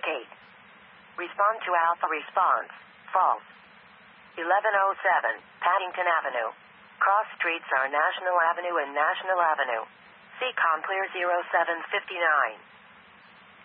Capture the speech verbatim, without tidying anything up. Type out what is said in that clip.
gate. Respond to Alpha response. False. eleven oh seven, Paddington Avenue. Cross streets are National Avenue and National Avenue. See Complear zero seven five nine.